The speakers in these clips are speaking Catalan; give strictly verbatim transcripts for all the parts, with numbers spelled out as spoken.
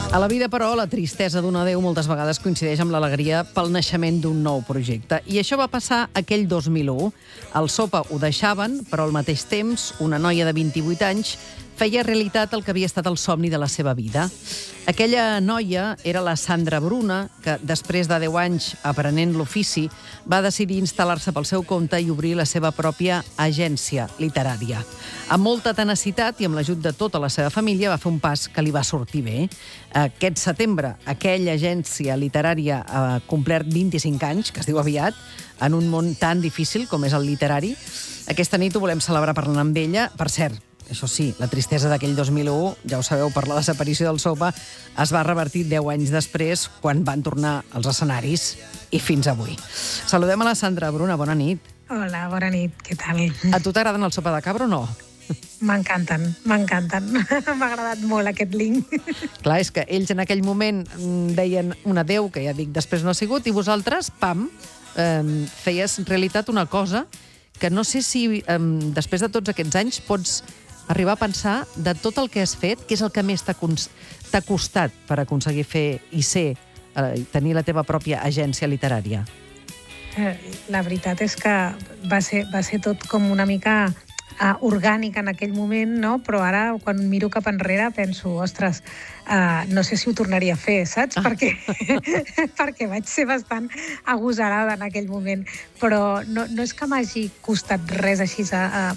A la vida, però, la tristesa d'un adéu moltes vegades coincideix amb l'alegria pel naixement d'un nou projecte. I això va passar aquell dos mil u. Al Sopa ho deixaven, però al mateix temps una noia de vint-i-vuit anys feia realitat el que havia estat el somni de la seva vida. Aquella noia era la Sandra Bruna, que després de deu anys aprenent l'ofici va decidir instal·lar-se pel seu compte i obrir la seva pròpia agència literària. Amb molta tenacitat i amb l'ajut de tota la seva família va fer un pas que li va sortir bé. Aquest setembre aquella agència literària ha complert vint-i-cinc anys, que es diu aviat, en un món tan difícil com és el literari. Aquesta nit ho volem celebrar parlant amb ella. Per cert, això sí, la tristesa d'aquell dos mil u, ja ho sabeu, per la desaparició del Sopa, es va revertir deu anys després, quan van tornar als escenaris, i fins avui. Saludem a la Sandra Bruna, bona nit. Hola, bona nit, què tal? A tu t'agraden el Sopa de Cabra o no? M'encanten, m'encanten. M'ha agradat molt aquest link. Clar, és que ells en aquell moment deien un adéu, que ja dic, després no ha sigut, i vosaltres, pam, eh, feies realitat una cosa que no sé si eh, després de tots aquests anys pots arribar a pensar de tot el que has fet, què és el que més t'ha costat per aconseguir fer i ser, eh, tenir la teva pròpia agència literària? La veritat és que va ser, va ser tot com una mica uh, orgànic en aquell moment, no? Però ara, quan miro cap enrere, penso, ostres, uh, no sé si ho tornaria a fer, saps? Ah. Perquè, perquè vaig ser bastant agosarada en aquell moment. Però no, no és que m'hagi costat res així a... a,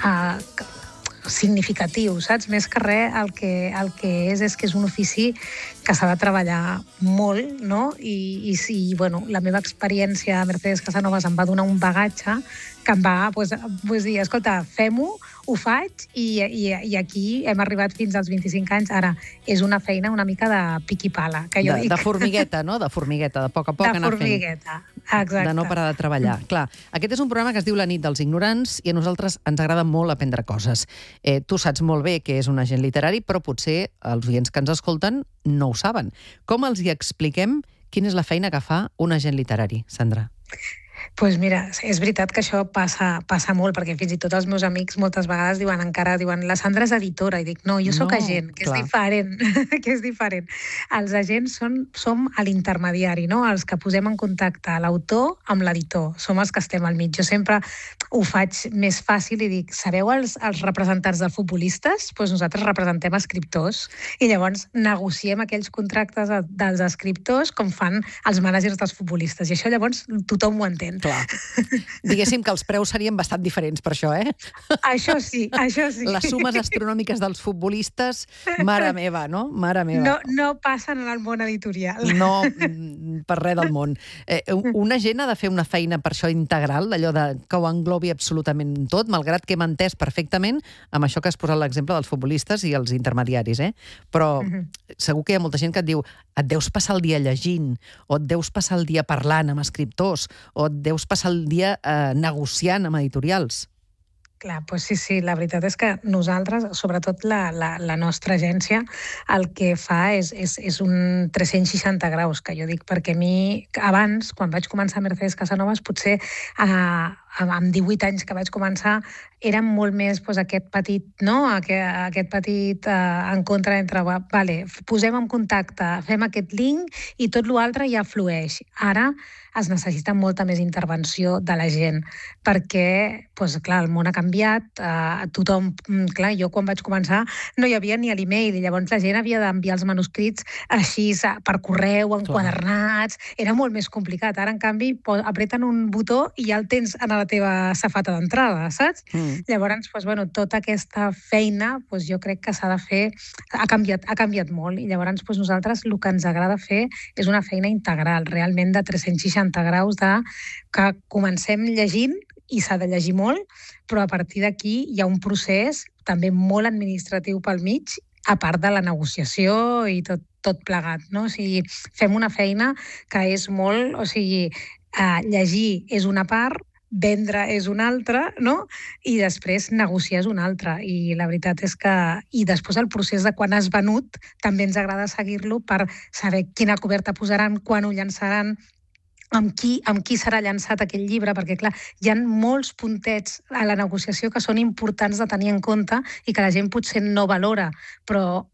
a significatiu, saps? Més que res, el que, el que és és que és un ofici que s'ha de treballar molt, no? I, i, i bueno, la meva experiència a Mercedes Casanovas em va donar un bagatge que em va pues, pues dir, escolta, fem-ho, ho faig, i, i, i aquí hem arribat fins als vint-i-cinc anys. Ara, és una feina una mica de pic i pala, que jo de, dic. De formigueta, no? De formigueta, de poc a poc de anar fent. De formigueta, exacte. De no parar de treballar. Mm. Clar, aquest és un programa que es diu La nit dels ignorants i a nosaltres ens agrada molt aprendre coses. Eh, tu saps molt bé que és un agent literari, però potser els oients que ens escolten no ho saben. Com els hi expliquem quina és la feina que fa un agent literari, Sandra? Doncs pues mira, és veritat que això passa, passa molt, perquè fins i tot els meus amics moltes vegades diuen encara, diuen, la Sandra és editora, i dic, no, jo sóc no, agent, que clar. és diferent, que és diferent. Els agents són, som a l'intermediari, no? Els que posem en contacte l'autor amb l'editor, som els que estem al mig. Jo sempre ho faig més fàcil i dic, sabeu els, els representants dels futbolistes? Doncs pues nosaltres representem escriptors, i llavors negociem aquells contractes dels escriptors com fan els mànagers dels futbolistes, i això llavors tothom ho entén. Clar. Diguéssim que els preus serien bastant diferents per això, eh? Això sí, això sí. Les sumes astronòmiques dels futbolistes, mare meva, no? Mare meva. No, no passen en el món editorial. No, per res del món. Eh, un agent ha de fer una feina per això integral, d'allò de que ho englobi absolutament tot, malgrat que hem entès perfectament amb això que has posat l'exemple dels futbolistes i els intermediaris, eh? Però uh-huh. segur que hi ha molta gent que et diu, et deus passar el dia llegint, o et deus passar el dia parlant amb escriptors, o et deus passar el dia eh, negociant amb editorials. Clar, doncs sí, sí, la veritat és que nosaltres, sobretot la, la, la nostra agència, el que fa és, és, és un tres-cents seixanta graus, que jo dic, perquè a mi, abans, quan vaig començar a Mercedes Casanovas, potser eh, amb divuit anys que vaig començar, era molt més doncs, aquest petit, no? aquest, aquest petit eh, en contra entre, vale, posem en contacte, fem aquest link i tot l'altre ja flueix. Ara es necessita molta més intervenció de la gent, perquè, doncs, clar, el món ha canviat, eh, tothom, clar, jo quan vaig començar no hi havia ni l'email, i llavors la gent havia d'enviar els manuscrits així per correu, enquadernats, era molt més complicat. Ara, en canvi, apreten un botó i ja el tens a la teva safata d'entrada, saps? Mm. Llavors, doncs, bueno, tota aquesta feina, doncs, jo crec que s'ha de fer, ha canviat, ha canviat molt, i llavors doncs, nosaltres el que ens agrada fer és una feina integral, realment de tres-cents seixanta graus, de que comencem llegint, i s'ha de llegir molt, però a partir d'aquí hi ha un procés també molt administratiu pel mig, a part de la negociació i tot, tot plegat, no? O sigui, fem una feina que és molt, o sigui, eh, llegir és una part, vendre és una altra, no? I després negociar és una altra. I la veritat és que... I després el procés de quan has venut també ens agrada seguir-lo per saber quina coberta posaran, quan ho llançaran, amb qui, amb qui serà llançat aquell llibre, perquè, clar, hi ha molts puntets a la negociació que són importants de tenir en compte i que la gent potser no valora, però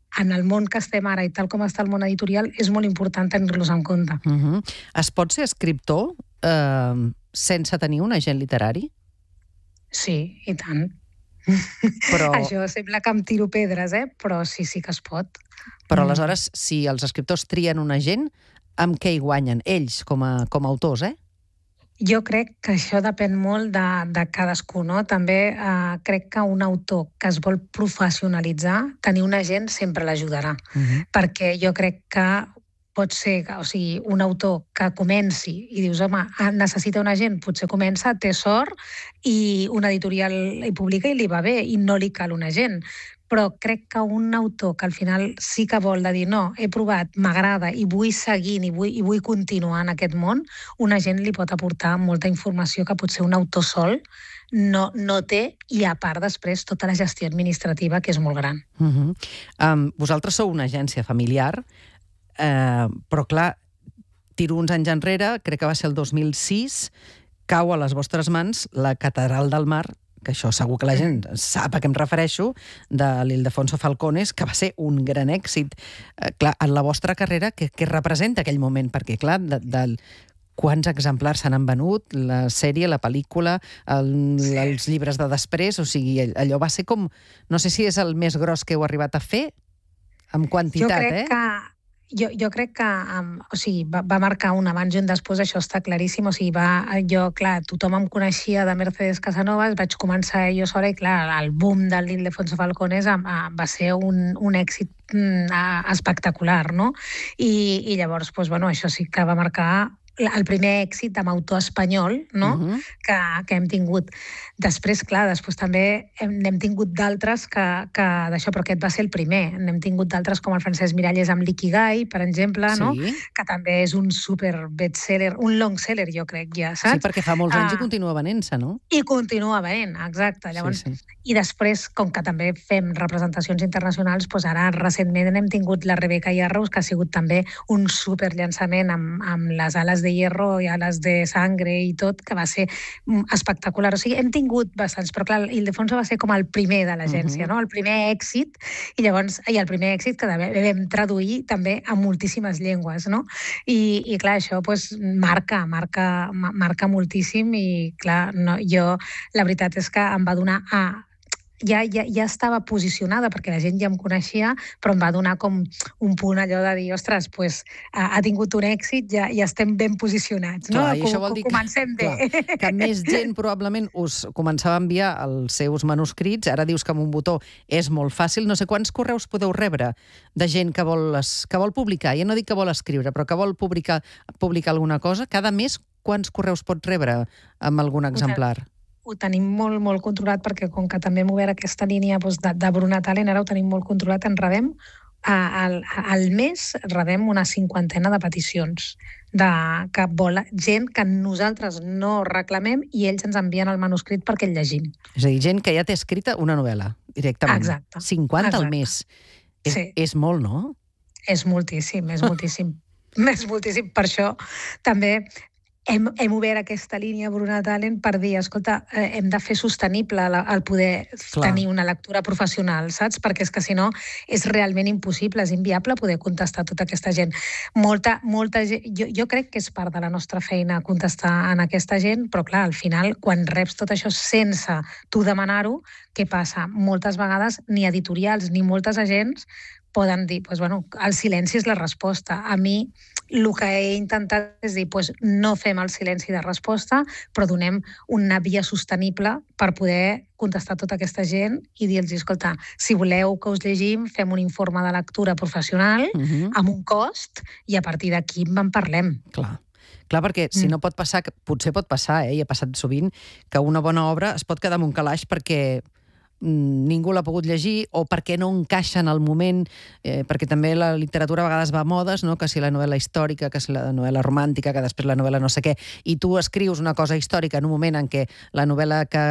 en el món que estem ara i tal com està el món editorial, és molt important tenir-los en compte. Uh-huh. Es pot ser escriptor eh, sense tenir un agent literari? Sí, i tant. Però... Això sembla que em tiro pedres, eh? Però sí, sí que es pot. Però aleshores, si els escriptors trien un agent, amb què hi guanyen? Ells, com a, com a autors, eh? Jo crec que això depèn molt de, de cadascú, no? També eh, crec que un autor que es vol professionalitzar, tenir un agent sempre l'ajudarà. Uh-huh. Perquè jo crec que pot ser, o sigui, un autor que comenci i dius, home, necessita un agent, potser comença, té sort, i una editorial hi publica i li va bé, i no li cal un agent. Però crec que un autor que al final sí que vol de dir no, he provat, m'agrada i vull seguir i vull, i vull continuar en aquest món, un agent li pot aportar molta informació que potser un autor sol no, no té, i a part després tota la gestió administrativa, que és molt gran. Uh-huh. um, vosaltres sou una agència familiar, eh, però clar, tiro uns anys enrere, crec que va ser el dos mil sis, cau a les vostres mans la Catedral del Mar, que això segur que la gent sap a què em refereixo, de l'Ildefonso Falcones, que va ser un gran èxit. Eh, clar, en la vostra carrera, què, què representa aquell moment? Perquè, clar, de, de, quants exemplars s'han venut, la sèrie, la pel·lícula, el, sí. els llibres de després, o sigui, allò va ser com... No sé si és el més gros que heu arribat a fer, amb quantitat, jo crec eh? Que... Jo, jo crec que um, o sigui, va, va marcar un abans i un després, això està claríssim. O sigui, va, jo, clar, tothom em coneixia de Mercedes Casanovas, vaig començar jo sola i, clar, el boom de l'Ildefonso Falcones uh, va ser un, un èxit uh, espectacular, no? I, i llavors, doncs, bueno, això sí que va marcar el primer èxit amb autor espanyol, no? Uh-huh. que, que hem tingut. Després, clar, després també hem, n'hem tingut d'altres que, que d'això, però aquest va ser el primer. N'hem tingut d'altres com el Francesc Miralles amb l'Ikigai, per exemple, sí. no? Que també és un super bestseller, un long seller, jo crec, ja, saps? Sí, perquè fa molts anys uh, i continua venent-se, no? I continua venent, exacte. Llavors, sí, sí. I després, com que també fem representacions internacionals, doncs ara recentment hem tingut la Rebecca Yarrows, que ha sigut també un super llançament amb, amb les ales de hierro i ales de sangre i tot, que va ser espectacular. O sigui, hem tingut bastants, però clar, Ildefonso va ser com el primer de l'agència, uh-huh. no? El primer èxit, i llavors, i el primer èxit que vam traduir també a moltíssimes llengües, no? I, i clar, això pues, marca, marca, marca moltíssim, i clar, no, jo, la veritat és que em va donar a Ja, ja, ja estava posicionada, perquè la gent ja em coneixia, però em va donar com un punt allò de dir, ostres, pues, ha, ha tingut un èxit, ja, ja estem ben posicionats, no? Clar, i això vol dir comencem que, bé. Clar, que més gent probablement us començava a enviar els seus manuscrits, ara dius que amb un botó és molt fàcil, no sé quants correus podeu rebre de gent que vol, que vol publicar, ja no dic que vol escriure, però que vol publicar, publicar alguna cosa, cada mes quants correus pots rebre amb algun exemplar? Ho tenim molt, molt controlat, perquè com que també hem obert aquesta línia doncs, de, de Bruna Talent, ara ho tenim molt controlat, en rebem, al, al mes rebem una cinquantena de peticions de que vol gent que nosaltres no reclamem i ells ens envien el manuscrit perquè el llegim. És a dir, gent que ja té escrita una novel·la, directament. Exacte. cinquanta Exacte. al mes. És, sí. és molt, no? És moltíssim, és moltíssim. és moltíssim. Per això també... Hem, hem obert aquesta línia Bruna Talent per dir, escolta, eh, hem de fer sostenible la, el poder Clar. tenir una lectura professional, saps? Perquè és que si no és realment impossible, és inviable poder contestar tota aquesta gent. Molta, molta gent, jo, jo crec que és part de la nostra feina contestar en aquesta gent, però clar, al final, quan reps tot això sense tu demanar-ho, què passa? Moltes vegades ni editorials ni moltes agents poden dir, doncs, bueno, el silenci és la resposta. A mi el que he intentat és dir, doncs, no fem el silenci de resposta, però donem una via sostenible per poder contestar tota aquesta gent i dir-los, escolta, si voleu que us llegim, fem un informe de lectura professional uh-huh. amb un cost i a partir d'aquí en parlem. Clar. Clar, perquè si no pot passar, potser pot passar, eh, i ha passat sovint, que una bona obra es pot quedar amb un calaix perquè ningú l'ha pogut llegir o perquè no encaixa en el moment, eh, perquè també la literatura a vegades va a modes, no? Que si la novel·la històrica, que si la novel·la romàntica, que després la novel·la no sé què, i tu escrius una cosa històrica en un moment en què la novel·la que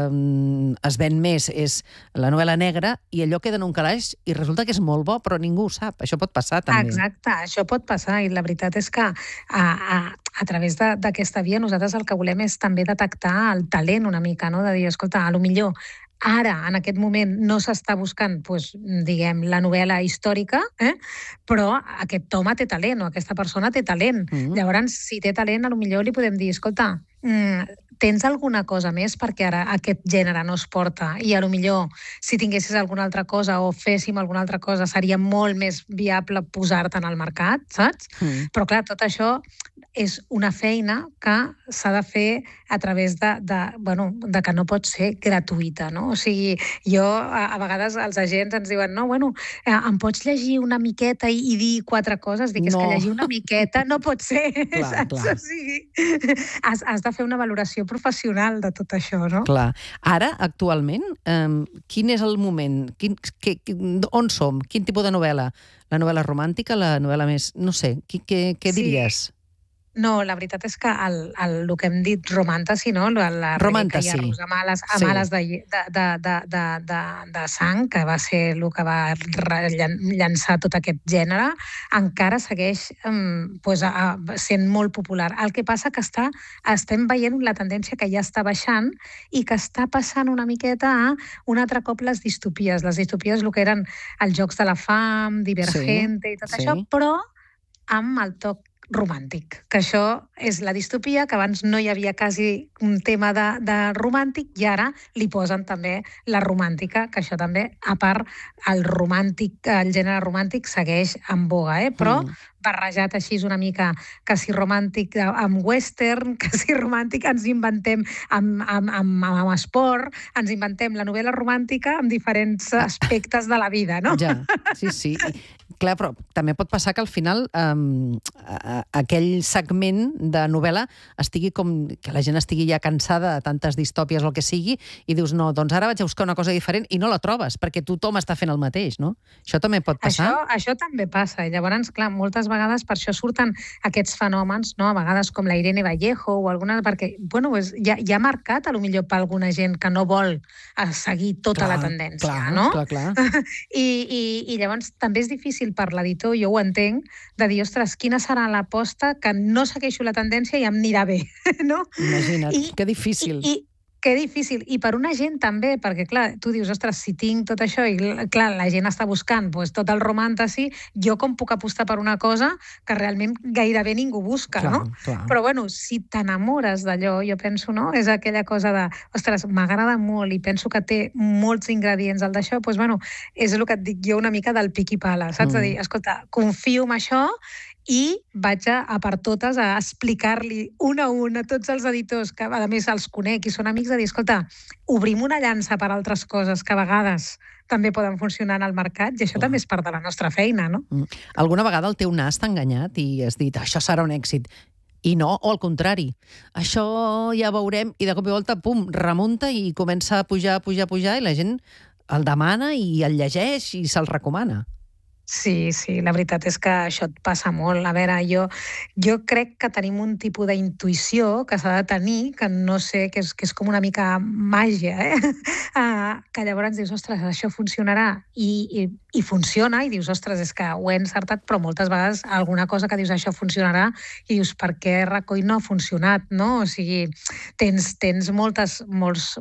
es ven més és la novel·la negra i allò queda en un calaix i resulta que és molt bo, però ningú ho sap. Això pot passar també. Exacte, això pot passar i la veritat és que a, a, a través d'aquesta via nosaltres el que volem és també detectar el talent una mica, no? De dir, escolta, a lo millor ara, en aquest moment, no s'està buscant, doncs, diguem, la novel·la històrica, eh? Però aquest home té talent, o aquesta persona té talent. Mm. Llavors, si té talent, potser li podem dir, escolta, mm, tens alguna cosa més perquè ara aquest gènere no es porta i potser si tinguessis alguna altra cosa o féssim alguna altra cosa seria molt més viable posar-te en el mercat, saps? Mm. Però clar, tot això és una feina que s'ha de fer a través de, de, bueno, de que no pot ser gratuïta, no? O sigui, jo, a, a vegades els agents ens diuen, no, bueno, eh, em pots llegir una miqueta i, i dir quatre coses? Dic, no. És que llegir una miqueta no pot ser, clar, saps? Clar. O sigui, has, has de fer una valoració professional de tot això, no? Clar. Ara, actualment, um, quin és el moment? Quin, que, on som? Quin tipus de novel·la? La novel·la romàntica? La novel·la més... No sé, què, què, què diries? Sí. No, la veritat és que el, el, el que hem dit romàntasi, no? La, la Romàntasi. Rebeca Yarros amb ales, amb sí. ales de, de, de, de, de, de, de sang, que va ser el que va llançar tot aquest gènere, encara segueix um, pues, a, a, sent molt popular. El que passa que està, estem veient la tendència que ja està baixant i que està passant una miqueta a un altre cop les distopies. Les distopies, el que eren els Jocs de la Fam, Divergente sí. i tot sí. això, però amb el toc romàntic, que això és la distopia, que abans no hi havia quasi un tema de, de romàntic i ara li posen també la romàntica, que això també, a part, el romàntic, el gènere romàntic segueix en boga, eh? Però mm. barrejat així una mica quasi romàntic amb western, quasi romàntic, ens inventem amb, amb, amb, amb esport, ens inventem la novel·la romàntica amb diferents aspectes de la vida, no? Ja, sí, sí. Clar, però també pot passar que al final um, aquell segment de novel·la estigui com... que la gent estigui ja cansada de tantes distòpies o el que sigui i dius, no, doncs ara vaig a buscar una cosa diferent i no la trobes, perquè tothom està fent el mateix, no? Això també pot passar? Això, això també passa. I llavors, clar, moltes vegades per això surten aquests fenòmens, no? A vegades com la Irene Vallejo o alguna... perquè, bueno, és, ja, ja ha marcat a lo millor per alguna gent que no vol seguir tota clar, la tendència, clar, no? Clar, clar. I, i, I llavors també és difícil per l'editor, jo ho entenc, de dir, ostres, quina serà l'aposta que no segueixo la tendència i em anirà bé, no? Imagina't, I, que difícil. I, i, que difícil. I per una gent també, perquè, clar, tu dius, ostres, si tinc tot això i, clar, la gent està buscant pues, tot el romàntasi, jo com puc apostar per una cosa que realment gairebé ningú busca, clar, no? Clar. Però, bueno, si t'enamores d'allò, jo penso, no? És aquella cosa de, ostres, m'agrada molt i penso que té molts ingredients al d'això, doncs, bueno, és el que et dic jo una mica del pic i pala, saps? Mm. De dir, escolta, confio en això i vaig a, a per totes a explicar-li un a un a tots els editors, que a més els conec i són amics, de dir, escolta, obrim una llança per altres coses que a vegades també poden funcionar en el mercat i això oh. també és part de la nostra feina, no? Mm. Alguna vegada el teu nas t'ha enganyat i has dit, això serà un èxit, i no, o al contrari. Això ja veurem, i de cop i volta, pum, remunta i comença a pujar, pujar, pujar, i la gent el demana i el llegeix i se'l recomana. Sí, sí, la veritat és que això et passa molt. A veure, jo, jo crec que tenim un tipus d'intuïció que s'ha de tenir, que no sé, que és, que és com una mica màgia, eh? Uh, que llavors dius, ostres, això funcionarà, i, i, i funciona, i dius, ostres, és que ho he encertat, però moltes vegades alguna cosa que dius, això funcionarà, i dius, per què Racoy no ha funcionat, no? O sigui, tens, tens moltes, molts,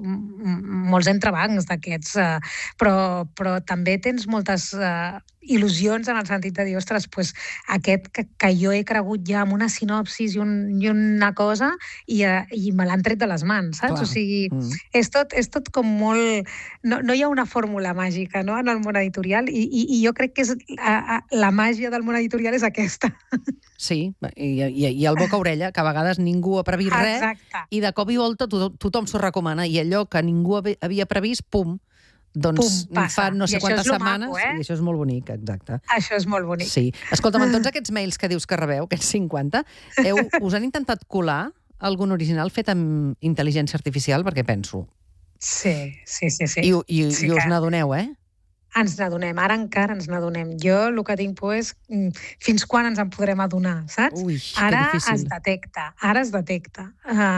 molts entrebancs d'aquests, uh, però, però també tens moltes uh, il·lusions en el sentit de dir, ostres, pues, aquest que, que jo he cregut ja amb una sinopsis i, un, i una cosa i, i me l'han tret de les mans, saps? Clar. O sigui, mm. és, tot, és tot com molt... No, no hi ha una fórmula màgica, no?, en el món editorial, i, i, i jo crec que és, a, a, la màgia del món editorial és aquesta. Sí, i, i, i el boca-orella, que a vegades ningú ha previst res, Exacte. I de cop i volta tothom, tothom s'ho recomana, i allò que ningú havia previst, pum, doncs pum, fa no sé quantes setmanes, maco, eh? I això és molt bonic, exacte. Això és molt bonic. Sí. Escolta'm, en tots aquests mails que dius que rebeu, aquests cinquanta, heu, us han intentat colar algun original fet amb intel·ligència artificial? Perquè penso... Sí, sí, sí. sí. I, i, sí i us n'adoneu, eh? Ens n'adonem, ara encara ens n'adonem. Jo el que tinc por és fins quan ens en podrem adonar, saps? Ui, ara que difícil. es detecta, ara es detecta.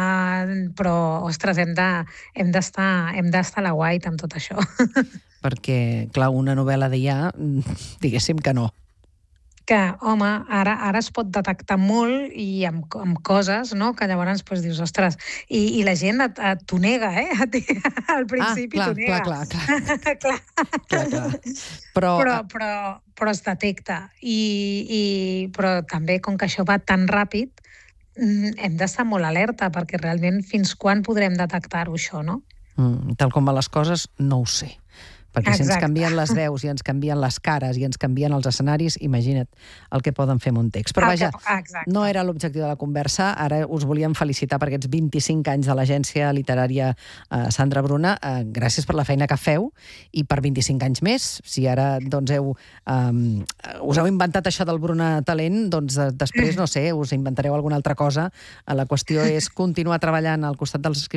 Uh, però, ostres, hem de, hem d'estar hem d'estar a la guait amb tot això. Perquè, clar, una novel·la d'I A, diguéssim que no. que, home, ara, ara es pot detectar molt i amb, amb coses, no?, que llavors pues, dius, ostres, i, i la gent et, et t'ho nega, eh? Al principi ah, clar, t'ho nega. clar, clar, clar. clar. clar, clar. Però, però, però, però es detecta. I, i, però també, com que això va tan ràpid, hem d'estar molt alerta, perquè realment fins quan podrem detectar-ho, això, no? Mm, tal com van les coses, no ho sé. Perquè si ens canvien les veus i ens canvien les cares i ens canvien els escenaris, imagina't el que poden fer amb un text. Però vaja, no era l'objectiu de la conversa. Ara us volíem felicitar per aquests vint-i-cinc anys de l'agència literària eh, Sandra Bruna. Eh, gràcies per la feina que feu i per vint-i-cinc anys més. Si ara doncs, heu, eh, us heu inventat això del Bruna Talent, doncs després, no sé, us inventareu alguna altra cosa. La qüestió és continuar treballant al costat dels escriptors